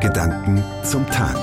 Gedanken zum Tag.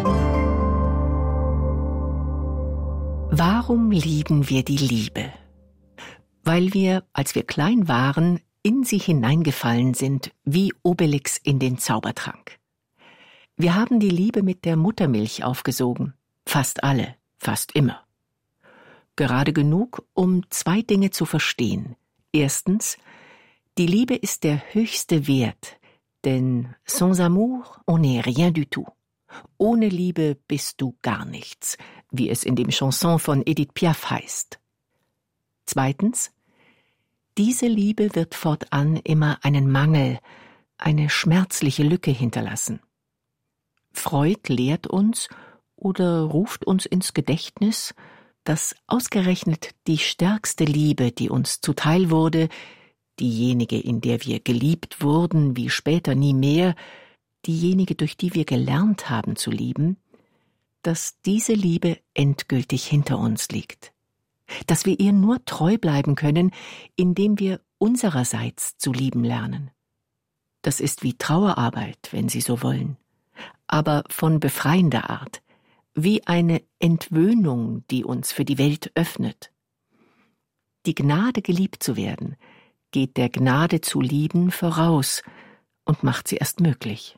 Warum lieben wir die Liebe? Weil wir, als wir klein waren, in sie hineingefallen sind, wie Obelix in den Zaubertrank. Wir haben die Liebe mit der Muttermilch aufgesogen. Fast alle, fast immer. Gerade genug, um zwei Dinge zu verstehen. Erstens, die Liebe ist der höchste Wert, denn sans amour, on n'est rien du tout. Ohne Liebe bist du gar nichts, wie es in dem Chanson von Edith Piaf heißt. Zweitens, diese Liebe wird fortan immer einen Mangel, eine schmerzliche Lücke hinterlassen. Freud lehrt uns oder ruft uns ins Gedächtnis, dass ausgerechnet die stärkste Liebe, die uns zuteil wurde, diejenige, in der wir geliebt wurden, wie später nie mehr, diejenige, durch die wir gelernt haben zu lieben, dass diese Liebe endgültig hinter uns liegt. Dass wir ihr nur treu bleiben können, indem wir unsererseits zu lieben lernen. Das ist wie Trauerarbeit, wenn Sie so wollen, aber von befreiender Art, wie eine Entwöhnung, die uns für die Welt öffnet. Die Gnade, geliebt zu werden, geht der Gnade zu lieben voraus und macht sie erst möglich.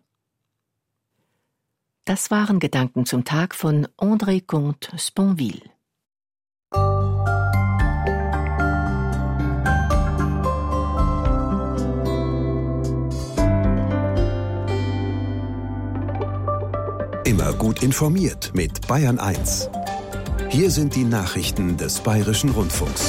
Das waren Gedanken zum Tag von André Comte-Sponville. Immer gut informiert mit Bayern 1. Hier sind die Nachrichten des Bayerischen Rundfunks.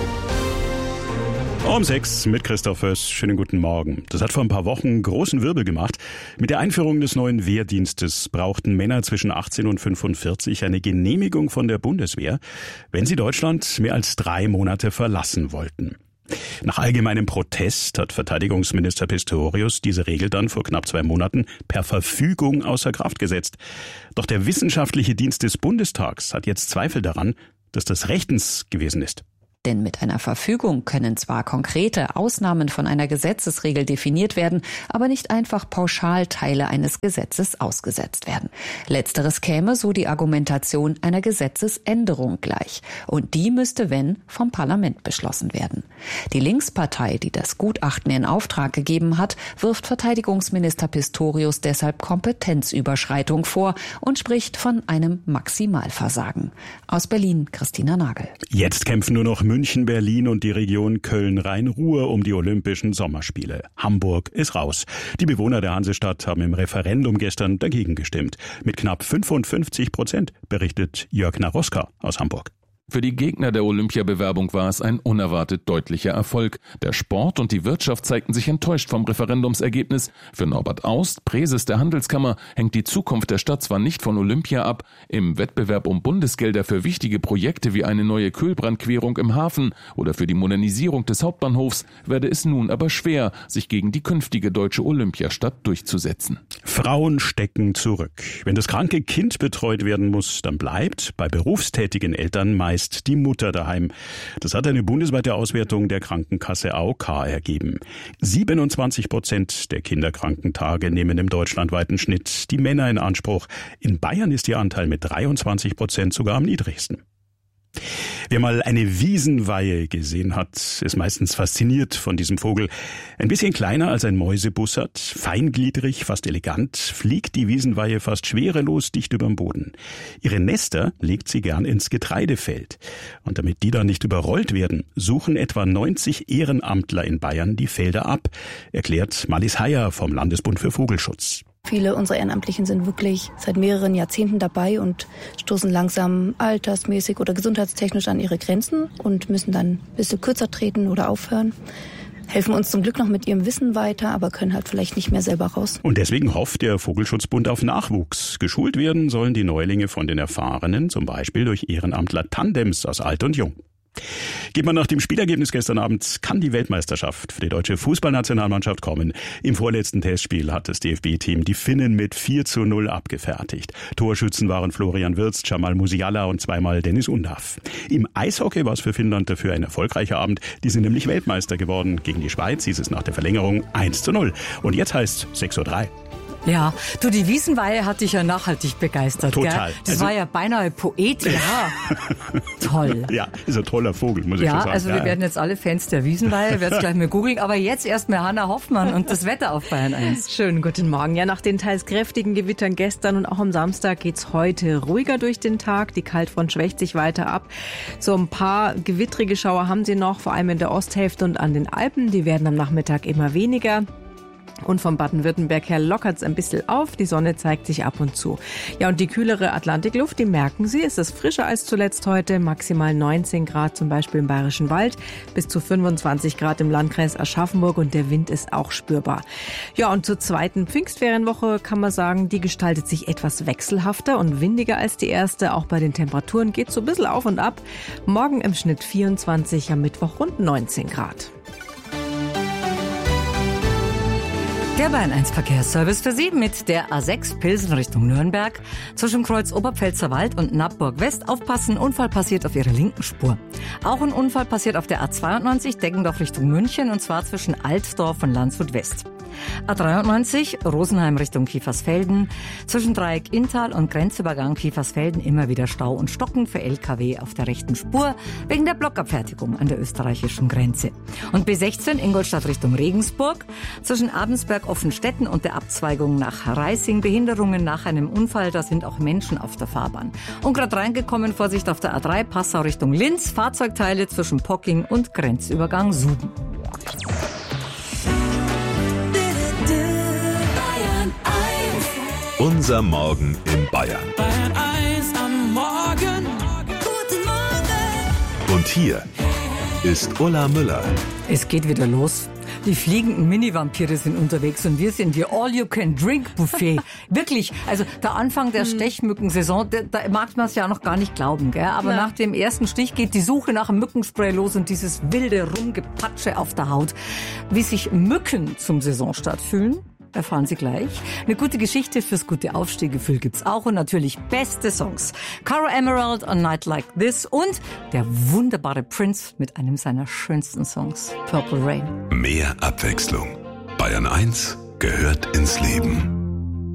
Um 6 mit Christoph Höss. Schönen guten Morgen. Das hat vor ein paar Wochen großen Wirbel gemacht. Mit der Einführung des neuen Wehrdienstes brauchten Männer zwischen 18 und 45 eine Genehmigung von der Bundeswehr, wenn sie Deutschland mehr als 3 Monate verlassen wollten. Nach allgemeinem Protest hat Verteidigungsminister Pistorius diese Regel dann vor knapp 2 Monaten per Verfügung außer Kraft gesetzt. Doch der wissenschaftliche Dienst des Bundestags hat jetzt Zweifel daran, dass das rechtens gewesen ist. Denn mit einer Verfügung können zwar konkrete Ausnahmen von einer Gesetzesregel definiert werden, aber nicht einfach pauschal Teile eines Gesetzes ausgesetzt werden. Letzteres käme, so die Argumentation, einer Gesetzesänderung gleich. Und die müsste, wenn, vom Parlament beschlossen werden. Die Linkspartei, die das Gutachten in Auftrag gegeben hat, wirft Verteidigungsminister Pistorius deshalb Kompetenzüberschreitung vor und spricht von einem Maximalversagen. Aus Berlin, Christina Nagel. Jetzt kämpfen nur noch München, Berlin und die Region Köln-Rhein-Ruhr um die Olympischen Sommerspiele. Hamburg ist raus. Die Bewohner der Hansestadt haben im Referendum gestern dagegen gestimmt. Mit knapp 55%, berichtet Jörg Naroska aus Hamburg. Für die Gegner der Olympiabewerbung war es ein unerwartet deutlicher Erfolg. Der Sport und die Wirtschaft zeigten sich enttäuscht vom Referendumsergebnis. Für Norbert Aust, Präses der Handelskammer, hängt die Zukunft der Stadt zwar nicht von Olympia ab. Im Wettbewerb um Bundesgelder für wichtige Projekte wie eine neue Kühlbrandquerung im Hafen oder für die Modernisierung des Hauptbahnhofs werde es nun aber schwer, sich gegen die künftige deutsche Olympiastadt durchzusetzen. Frauen stecken zurück. Wenn das kranke Kind betreut werden muss, dann bleibt bei berufstätigen Eltern meist die Mutter daheim. Das hat eine bundesweite Auswertung der Krankenkasse AOK ergeben. 27% der Kinderkrankentage nehmen im deutschlandweiten Schnitt die Männer in Anspruch. In Bayern ist ihr Anteil mit 23% sogar am niedrigsten. Wer mal eine Wiesenweihe gesehen hat, ist meistens fasziniert von diesem Vogel. Ein bisschen kleiner als ein Mäusebussard, feingliedrig, fast elegant, fliegt die Wiesenweihe fast schwerelos dicht überm Boden. Ihre Nester legt sie gern ins Getreidefeld. Und damit die dann nicht überrollt werden, suchen etwa 90 Ehrenamtler in Bayern die Felder ab, erklärt Marlies Heyer vom Landesbund für Vogelschutz. Viele unserer Ehrenamtlichen sind wirklich seit mehreren Jahrzehnten dabei und stoßen langsam altersmäßig oder gesundheitstechnisch an ihre Grenzen und müssen dann ein bisschen kürzer treten oder aufhören. Helfen uns zum Glück noch mit ihrem Wissen weiter, aber können halt vielleicht nicht mehr selber raus. Und deswegen hofft der Vogelschutzbund auf Nachwuchs. Geschult werden sollen die Neulinge von den Erfahrenen, zum Beispiel durch Ehrenamtler-Tandems aus Alt und Jung. Geht man nach dem Spielergebnis gestern Abend, kann die Weltmeisterschaft für die deutsche Fußballnationalmannschaft kommen. Im vorletzten Testspiel hat das DFB-Team die Finnen mit 4:0 abgefertigt. Torschützen waren Florian Wirtz, Jamal Musiala und zweimal Dennis Undav. Im Eishockey war es für Finnland dafür ein erfolgreicher Abend. Die sind nämlich Weltmeister geworden. Gegen die Schweiz hieß es nach der Verlängerung 1:0. Und jetzt heißt es 6:03 Uhr. Ja, du, die Wiesenweihe hat dich ja nachhaltig begeistert, Total. Gell? Das war ja beinahe poetisch. Ja, toll. Ja, ist ein toller Vogel, muss ich schon sagen. Also wir werden jetzt alle Fans der Wiesenweihe, werde es gleich mal googeln. Aber jetzt erstmal Hannah Hoffmann und das Wetter auf Bayern 1. Schönen guten Morgen. Ja, nach den teils kräftigen Gewittern gestern und auch am Samstag geht's heute ruhiger durch den Tag. Die Kaltfront schwächt sich weiter ab. So ein paar gewittrige Schauer haben sie noch, vor allem in der Osthälfte und an den Alpen. Die werden am Nachmittag immer weniger. Und vom Baden-Württemberg her lockert's ein bisschen auf. Die Sonne zeigt sich ab und zu. Ja, und die kühlere Atlantikluft, die merken Sie. Es ist frischer als zuletzt heute. Maximal 19 Grad zum Beispiel im Bayerischen Wald. Bis zu 25 Grad im Landkreis Aschaffenburg. Und der Wind ist auch spürbar. Ja, und zur zweiten Pfingstferienwoche kann man sagen, die gestaltet sich etwas wechselhafter und windiger als die erste. Auch bei den Temperaturen geht's so ein bisschen auf und ab. Morgen im Schnitt 24, am Mittwoch rund 19 Grad. Der Bayern 1 Verkehrsservice für Sie mit der A6 Pilsen Richtung Nürnberg. Zwischen Kreuz Oberpfälzer Wald und Nappburg West aufpassen, Unfall passiert auf Ihrer linken Spur. Auch ein Unfall passiert auf der A92 Deggendorf Richtung München und zwar zwischen Altdorf und Landshut West. A93 Rosenheim Richtung Kiefersfelden. Zwischen Dreieck Inntal und Grenzübergang Kiefersfelden immer wieder Stau und Stocken für LKW auf der rechten Spur wegen der Blockabfertigung an der österreichischen Grenze. Und B16 Ingolstadt Richtung Regensburg. Zwischen Abensberg Offenstetten und der Abzweigung nach Reising Behinderungen nach einem Unfall. Da sind auch Menschen auf der Fahrbahn. Und gerade reingekommen, Vorsicht auf der A3 Passau Richtung Linz. Fahrzeugteile zwischen Pocking und Grenzübergang Süden. Unser Morgen in Bayern. Bayern 1 am Morgen. Guten Morgen. Und hier ist Ulla Müller. Es geht wieder los. Die fliegenden Mini-Vampire sind unterwegs und wir sind ihr All-You-Can-Drink-Buffet. Wirklich, also der Anfang der Stechmückensaison, da mag man es ja noch gar nicht glauben, gell? Aber nach dem ersten Stich geht die Suche nach einem Mückenspray los und dieses wilde Rumgepatsche auf der Haut. Wie sich Mücken zum Saisonstart fühlen, erfahren Sie gleich. Eine gute Geschichte fürs gute Aufstehgefühl gibt's auch und natürlich beste Songs. Caro Emerald, A Night Like This und der wunderbare Prince mit einem seiner schönsten Songs, Purple Rain. Mehr Abwechslung. Bayern 1 gehört ins Leben.